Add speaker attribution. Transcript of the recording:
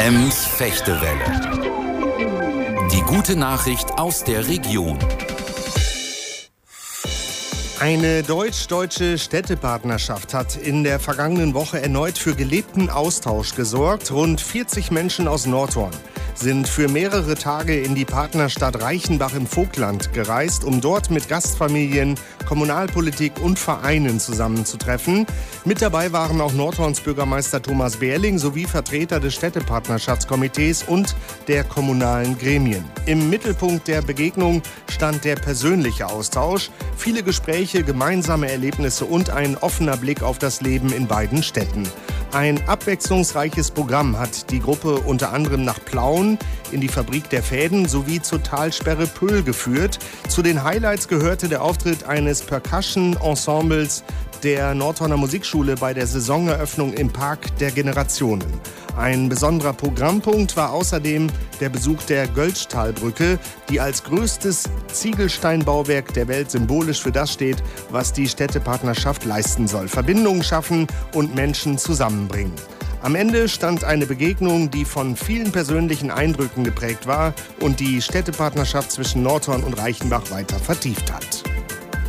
Speaker 1: Ems Fechtewelle. Die gute Nachricht aus der Region.
Speaker 2: Eine deutsch-deutsche Städtepartnerschaft hat in der vergangenen Woche erneut für gelebten Austausch gesorgt. Rund 40 Menschen aus Nordhorn sind für mehrere Tage in die Partnerstadt Reichenbach im Vogtland gereist, um dort mit Gastfamilien, Kommunalpolitik und Vereinen zusammenzutreffen. Mit dabei waren auch Nordhorns Bürgermeister Thomas Beerling sowie Vertreter des Städtepartnerschaftskomitees und der kommunalen Gremien. Im Mittelpunkt der Begegnung stand der persönliche Austausch, viele Gespräche, gemeinsame Erlebnisse und ein offener Blick auf das Leben in beiden Städten. Ein abwechslungsreiches Programm hat die Gruppe unter anderem nach Plauen, in die Fabrik der Fäden sowie zur Talsperre Pöhl geführt. Zu den Highlights gehörte der Auftritt eines Percussion-Ensembles der Nordhorner Musikschule bei der Saisoneröffnung im Park der Generationen. Ein besonderer Programmpunkt war außerdem der Besuch der Göltzschtalbrücke, die als größtes Ziegelsteinbauwerk der Welt symbolisch für das steht, was die Städtepartnerschaft leisten soll: Verbindungen schaffen und Menschen zusammenbringen. Am Ende stand eine Begegnung, die von vielen persönlichen Eindrücken geprägt war und die Städtepartnerschaft zwischen Nordhorn und Reichenbach weiter vertieft hat.